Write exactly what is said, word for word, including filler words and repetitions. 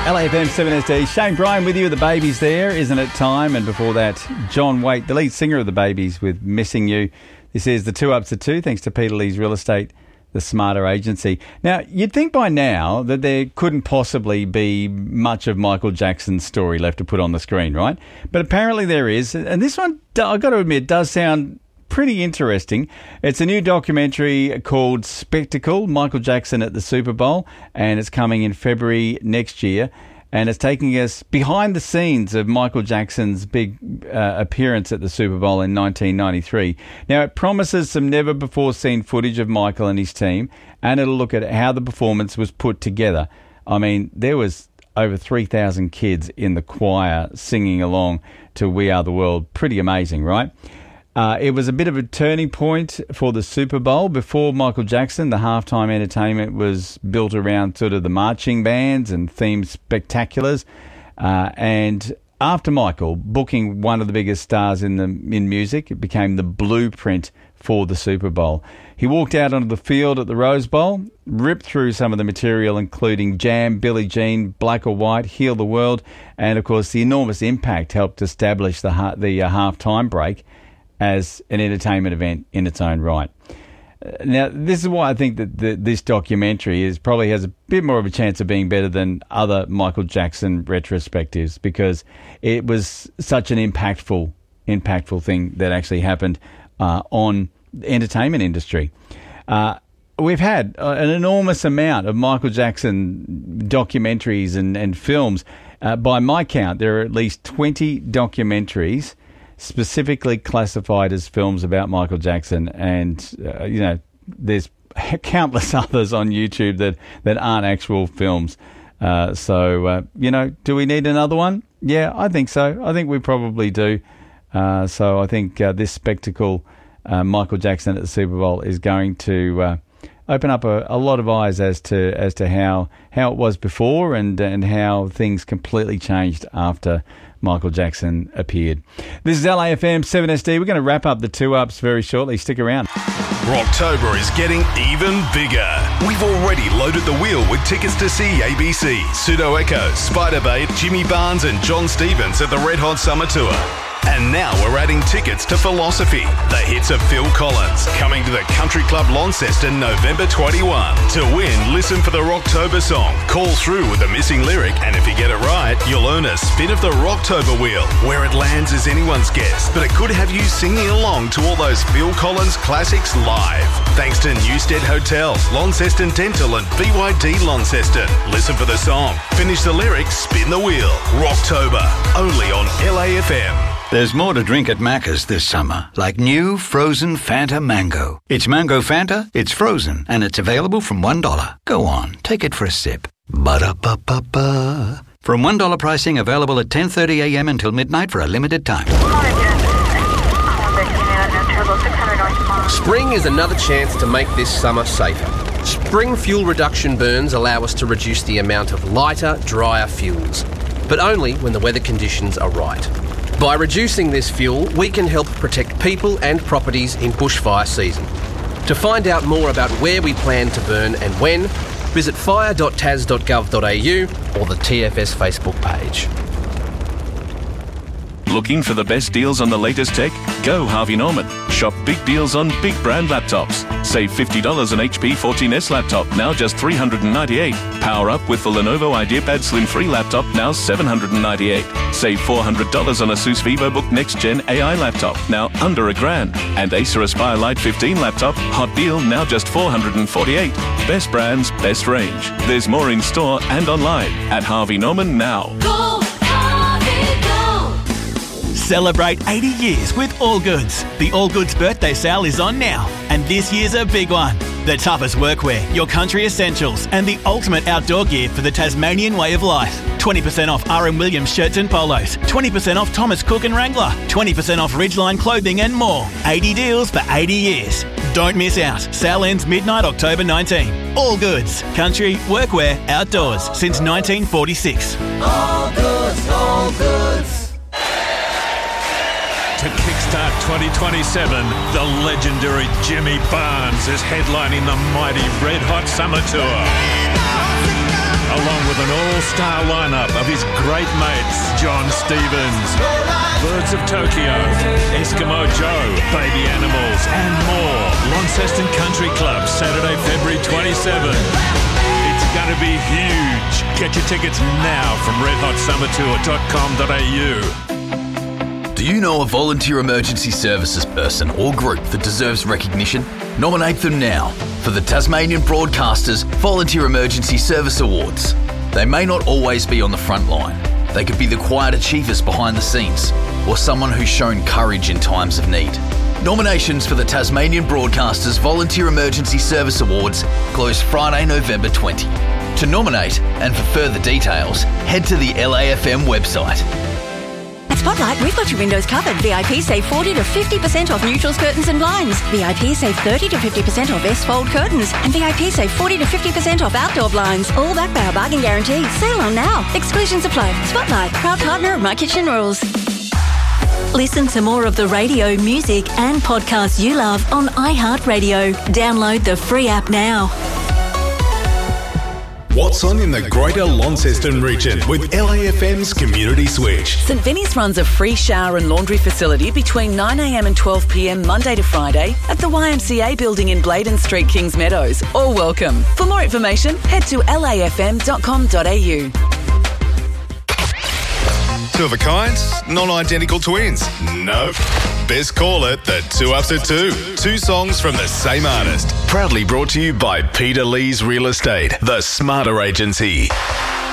L A F M seven S D. Shane Bryan with you. The Babies there, isn't it time? And before that, John Waite, the lead singer of the Babies, with Missing You. This is the Two Ups to Two, thanks to Peter Lee's Real Estate, the smarter agency. Now, you'd think by now that there couldn't possibly be much of Michael Jackson's story left to put on the screen, right? But apparently there is. And this one, I've got to admit, does sound pretty interesting. It's a new documentary called Spectacle, Michael Jackson at the Super Bowl, and it's coming in February next year. And it's taking us behind the scenes of Michael Jackson's big uh, appearance at the Super Bowl in nineteen ninety-three. Now, it promises some never-before-seen footage of Michael and his team, and it'll look at how the performance was put together. I mean, there was over three thousand kids in the choir singing along to We Are the World. Pretty amazing, right? Uh, it was a bit of a turning point for the Super Bowl. Before Michael Jackson, the halftime entertainment was built around sort of the marching bands and themed spectaculars. Uh, and after Michael, booking one of the biggest stars in the in music, it became the blueprint for the Super Bowl. He walked out onto the field at the Rose Bowl, ripped through some of the material, including Jam, Billie Jean, Black or White, Heal the World, and of course the enormous impact helped establish the ha- the uh, halftime break as an entertainment event in its own right. Uh, now, this is why I think that the, this documentary is probably has a bit more of a chance of being better than other Michael Jackson retrospectives, because it was such an impactful, impactful thing that actually happened uh, on the entertainment industry. Uh, we've had uh, an enormous amount of Michael Jackson documentaries and, and films. Uh, by my count, there are at least twenty documentaries specifically classified as films about Michael Jackson, and uh, you know, there's countless others on YouTube that, that aren't actual films. Uh, so uh, you know, do we need another one? Yeah, I think so. I think we probably do. Uh, so I think uh, this spectacle, uh, Michael Jackson at the Super Bowl, is going to uh, open up a, a lot of eyes as to as to how how it was before, and and how things completely changed after Michael Jackson appeared. This is L A F M seven S D. We're going to wrap up the Two Ups very shortly. Stick around. Rocktober is getting even bigger. We've already loaded the wheel with tickets to see A B C, Pseudo Echo, Spiderbait, Jimmy Barnes and John Stevens at the Red Hot Summer Tour. And now we're adding tickets to Philosophy, the hits of Phil Collins, coming to the Country Club Launceston November twenty-first. To win, listen for the Rocktober song, call through with a missing lyric, and if you get it right, you'll earn a spin of the Rocktober wheel. Where it lands is anyone's guess, but it could have you singing along to all those Phil Collins classics live. Thanks to Newstead Hotel, Launceston Dental and B Y D Launceston. Listen for the song, finish the lyrics, spin the wheel. Rocktober, only on L A F M. There's more to drink at Macca's this summer, like new frozen Fanta Mango. It's Mango Fanta, it's frozen, and it's available from one dollar. Go on, take it for a sip. Ba-da-ba-ba-ba. From one dollar pricing, available at ten thirty a.m. until midnight for a limited time. Spring is another chance to make this summer safer. Spring fuel reduction burns allow us to reduce the amount of lighter, drier fuels, but only when the weather conditions are right. By reducing this fuel, we can help protect people and properties in bushfire season. To find out more about where we plan to burn and when, visit fire dot t a s dot gov dot a u or the T F S Facebook page. Looking for the best deals on the latest tech? Go Harvey Norman. Shop big deals on big brand laptops. Save fifty dollars on H P fourteen S laptop, now just three hundred ninety-eight dollars. Power up with the Lenovo IdeaPad Slim three laptop, now seven hundred ninety-eight dollars. Save four hundred dollars on Asus VivoBook Next Gen A I laptop, now under a grand. And Acer Aspire Lite fifteen laptop, hot deal, now just four hundred forty-eight dollars. Best brands, best range. There's more in store and online at Harvey Norman now. Go, Harvey, go! Celebrate eighty years with All Goods. The All Goods birthday sale is on now, and this year's a big one. The toughest workwear, your country essentials, and the ultimate outdoor gear for the Tasmanian way of life. twenty percent off R M Williams shirts and polos, twenty percent off Thomas Cook and Wrangler, twenty percent off Ridgeline clothing and more. eighty deals for eighty years. Don't miss out. Sale ends midnight October nineteenth. All Goods. Country, workwear, outdoors since nineteen forty-six. All Goods, All Goods. To kickstart twenty twenty-seven, the legendary Jimmy Barnes is headlining the mighty Red Hot Summer Tour. Along with an all-star lineup of his great mates, John Stevens, Birds of Tokyo, Eskimo Joe, Baby Animals, and more. Launceston Country Club, Saturday, February twenty-seventh. It's going to be huge. Get your tickets now from red hot summer tour dot com dot a u. Do you know a volunteer emergency services person or group that deserves recognition? Nominate them now for the Tasmanian Broadcasters Volunteer Emergency Service Awards. They may not always be on the front line. They could be the quiet achievers behind the scenes or someone who's shown courage in times of need. Nominations for the Tasmanian Broadcasters Volunteer Emergency Service Awards close Friday, November twentieth. To nominate and for further details, head to the L A F M website. At Spotlight, we've got your windows covered. V I P save forty to fifty percent off neutrals, curtains and blinds. V I P save thirty to fifty percent off S-fold curtains. And V I P save forty to fifty percent off outdoor blinds. All backed by our bargain guarantee. Sale on now. Exclusions apply. Spotlight, proud partner of My Kitchen Rules. Listen to more of the radio, music and podcasts you love on iHeartRadio. Download the free app now. What's on in the Greater Launceston region with L A F M's Community Switch? St Vinny's runs a free shower and laundry facility between nine a m and twelve p m Monday to Friday at the Y M C A building in Bladen Street, Kings Meadows. All welcome. For more information, head to L A F M dot com dot a u. Two of a kind, non-identical twins. Nope. Best call it the Two Ups at Two. Two songs from the same artist. Proudly brought to you by Peter Lee's Real Estate, the Smarter Agency.